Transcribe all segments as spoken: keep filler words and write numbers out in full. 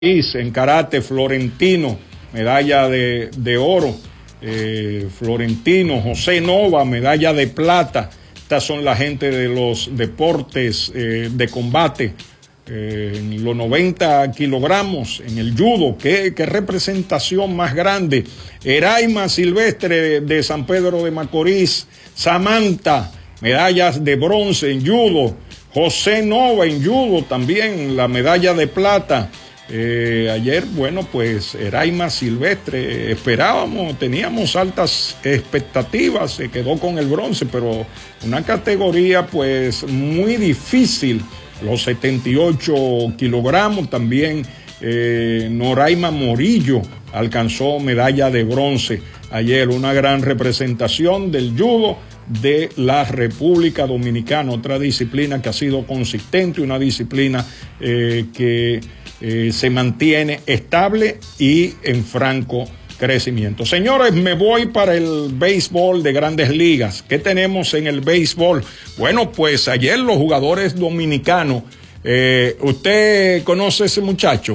En karate, Florentino, medalla de, de oro, eh, Florentino, José Nova, medalla de plata. Estas son la gente de los deportes eh, de combate, eh, en los noventa kilogramos, en el judo. ¿Qué, qué representación más grande? Eraima Silvestre de, de San Pedro de Macorís, Samantha, medallas de bronce en judo, José Nova en judo también, la medalla de plata. Eh, ayer, bueno, pues Eraima Silvestre, esperábamos, teníamos altas expectativas, se quedó con el bronce, pero una categoría pues muy difícil, los setenta y ocho kilogramos. También eh, Noraima Morillo alcanzó medalla de bronce ayer, una gran representación del judo de la República Dominicana, otra disciplina que ha sido consistente, una disciplina eh, que Eh, se mantiene estable y en franco crecimiento. Señores, me voy para el béisbol de Grandes Ligas. ¿Qué tenemos en el béisbol? Bueno, pues ayer los jugadores dominicanos, eh, ¿usted conoce a ese muchacho?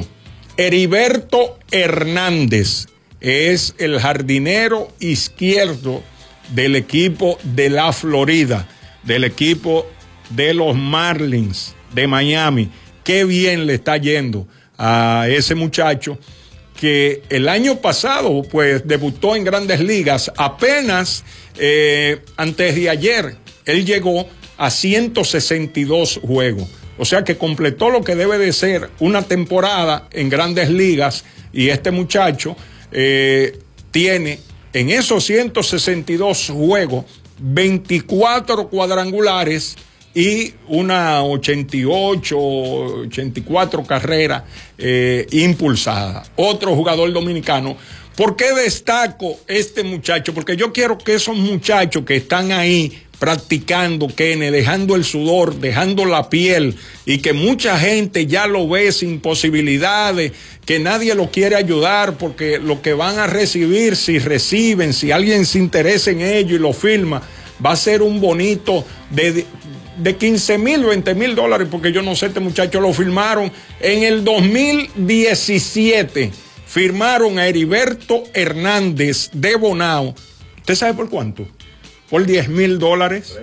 Heriberto Hernández es el jardinero izquierdo del equipo de la Florida, del equipo de los Marlins de Miami. Qué bien le está yendo a ese muchacho que el año pasado pues debutó en Grandes Ligas. Apenas eh, antes de ayer él llegó a ciento sesenta y dos juegos. O sea que completó lo que debe de ser una temporada en Grandes Ligas, y este muchacho eh, tiene en esos ciento sesenta y dos juegos veinticuatro cuadrangulares y una ochenta y ocho, ochenta y cuatro carreras eh, impulsadas. Otro jugador dominicano. ¿Por qué destaco este muchacho? Porque yo quiero que esos muchachos que están ahí practicando, Kene, dejando el sudor, dejando la piel, y que mucha gente ya lo ve sin posibilidades, que nadie lo quiere ayudar porque lo que van a recibir, si reciben, si alguien se interesa en ello y lo firma, va a ser un bonito de... de quince mil, veinte mil dólares, porque yo no sé, este muchacho lo firmaron en el dos mil diecisiete, firmaron a Heriberto Hernández de Bonao. ¿Usted sabe por cuánto? Por diez mil dólares.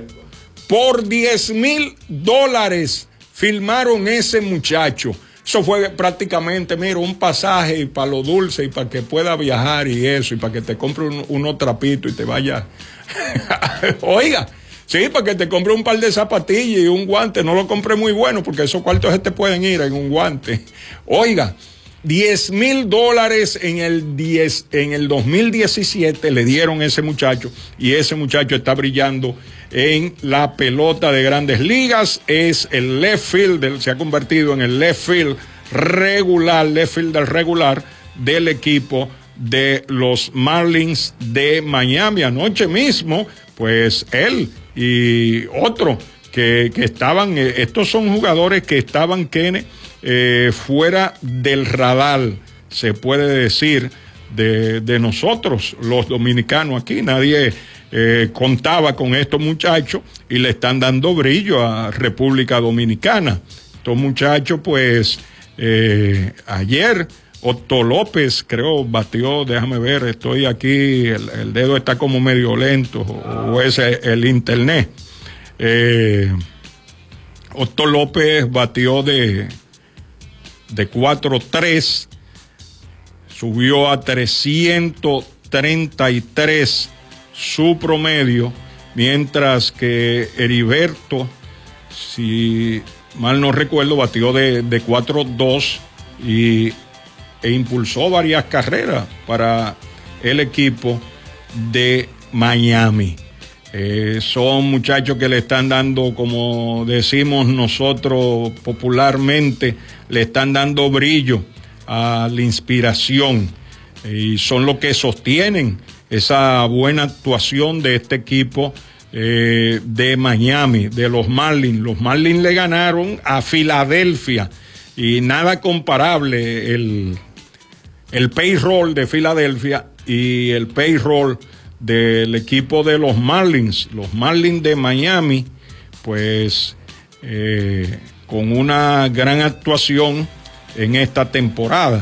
Por diez mil dólares firmaron ese muchacho. Eso fue prácticamente, mira, un pasaje para lo dulce y para que pueda viajar y eso, y para que te compre un, unos trapitos y te vaya. Oiga. Sí, para que te compre un par de zapatillas y un guante. No lo compré muy bueno porque esos cuartos se te pueden ir en un guante. Oiga, diez mil dólares en el diez, en el dos mil diecisiete le dieron a ese muchacho, y ese muchacho está brillando en la pelota de Grandes Ligas. Es el left field, se ha convertido en el left field regular, left fielder regular del equipo de los Marlins de Miami. Anoche mismo, pues él y otro que, que estaban, eh, estos son jugadores que estaban, Kene, eh, fuera del radar, se puede decir, de, de nosotros, los dominicanos aquí. Nadie eh, contaba con estos muchachos y le están dando brillo a República Dominicana. Estos muchachos, pues, eh, ayer Otto López, creo, batió, déjame ver, estoy aquí, el, el dedo está como medio lento, o es el, el internet. Eh, Otto López batió de, de cuatro tres, subió a trescientos treinta y tres su promedio, mientras que Heriberto, si mal no recuerdo, batió de, de cuatro dos y e impulsó varias carreras para el equipo de Miami. Eh, son muchachos que le están dando, como decimos nosotros popularmente, le están dando brillo a la inspiración, y son los que sostienen esa buena actuación de este equipo eh, de Miami, de los Marlins. Los Marlins le ganaron a Filadelfia, y nada comparable el el payroll de Filadelfia y el payroll del equipo de los Marlins. Los Marlins de Miami, pues eh, con una gran actuación en esta temporada.